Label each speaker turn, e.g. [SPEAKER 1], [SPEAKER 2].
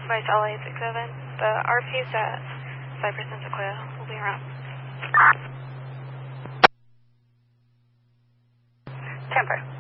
[SPEAKER 1] Vice LA67. The RP's at Cypress and Sequoia. We'll be around. Temper.